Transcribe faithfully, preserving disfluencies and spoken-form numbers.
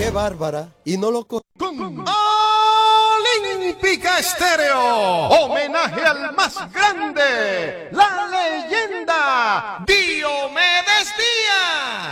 qué bárbara. Y no lo... Olímpica Estéreo, homenaje al más grande, la leyenda,